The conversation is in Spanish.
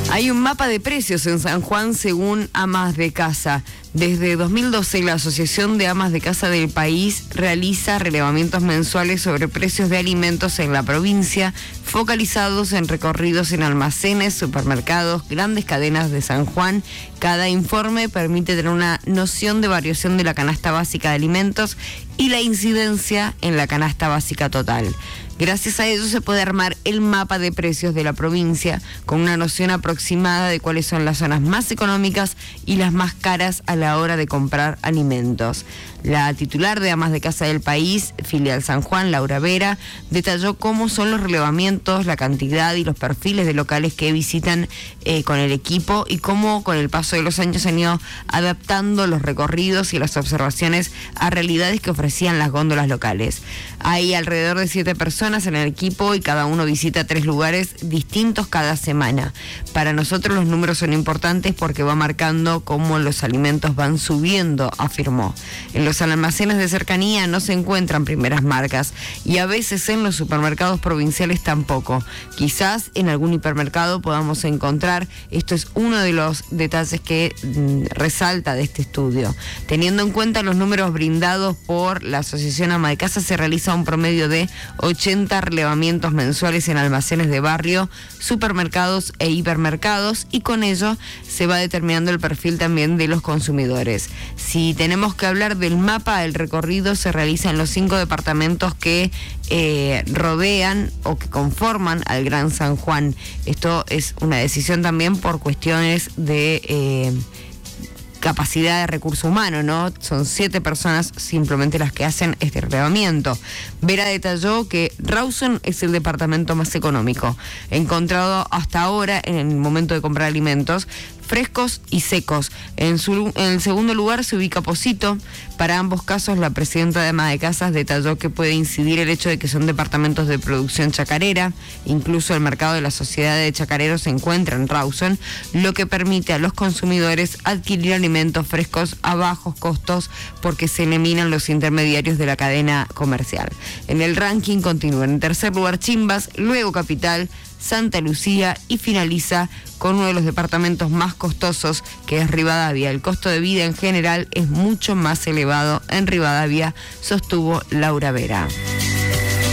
Hay un mapa de precios en San Juan según Amas de Casa. Desde 2012, la Asociación de Amas de Casa del país realiza relevamientos mensuales sobre precios de alimentos en la provincia, focalizados en recorridos en almacenes, supermercados, grandes cadenas de San Juan. Cada informe permite tener una noción de variación de la canasta básica de alimentos y la incidencia en la canasta básica total. Gracias a ello se puede armar el mapa de precios de la provincia con una noción aproximada de cuáles son las zonas más económicas y las más caras a la hora de comprar alimentos. La titular de Amas de Casa del país, filial San Juan, Laura Vera, detalló cómo son los relevamientos, la cantidad y los perfiles de locales que visitan con el equipo y cómo con el paso de los años se han ido adaptando los recorridos y las observaciones a realidades que ofrecían las góndolas locales. Hay alrededor de 7 personas en el equipo y cada uno visita 3 lugares distintos cada semana. Para nosotros los números son importantes porque va marcando cómo los alimentos van subiendo, afirmó. En los almacenes de cercanía no se encuentran primeras marcas y a veces en los supermercados provinciales tampoco. Quizás en algún hipermercado podamos encontrar. Esto es uno de los detalles que resalta de este estudio. Teniendo en cuenta los números brindados por la Asociación Ama de Casa, se realiza un promedio de 80 relevamientos mensuales en almacenes de barrio, supermercados e hipermercados, y con ello se va determinando el perfil también de los consumidores. Si tenemos que hablar del mapa, el recorrido se realiza en los 5 departamentos que rodean o que conforman al Gran San Juan. Esto es una decisión también por cuestiones de capacidad de recurso humano, ¿no? Son 7 personas simplemente las que hacen este relevamiento. Vera detalló que Rawson es el departamento más económico encontrado hasta ahora en el momento de comprar alimentos frescos y secos. En el segundo lugar se ubica Pocito. Para ambos casos, la presidenta de Ama de Casas detalló que puede incidir el hecho de que son departamentos de producción chacarera. Incluso el mercado de la Sociedad de Chacareros se encuentra en Rawson, lo que permite a los consumidores adquirir alimentos frescos a bajos costos porque se eliminan los intermediarios de la cadena comercial. En el ranking continúan en tercer lugar Chimbas, luego Capital, Santa Lucía y finaliza con uno de los departamentos más costosos, que es Rivadavia. El costo de vida en general es mucho más elevado en Rivadavia, sostuvo Laura Vera.